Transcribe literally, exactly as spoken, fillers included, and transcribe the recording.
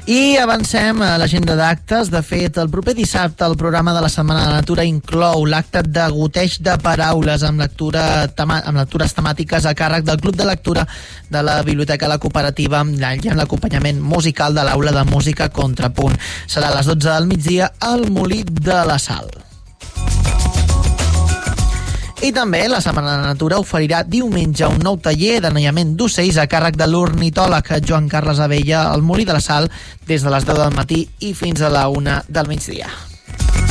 I avancem a l'agenda d'actes. De fet, el proper dissabte el programa de la Setmana de la Natura inclou l'acte de goteig de paraules amb, lectura tema, amb lectures temàtiques a càrrec del Club de Lectura de la Biblioteca La Cooperativa i amb l'acompanyament musical de l'Aula de Música Contrapunt. Serà a les dotze del migdia al Molí de la Sal. I també la Setmana de la Natura oferirà diumenge un nou taller d'anellament d'ocells a càrrec de l'ornitòleg Joan Carles Abella al Molí de la Sal des de les deu del matí i fins a la una del migdia.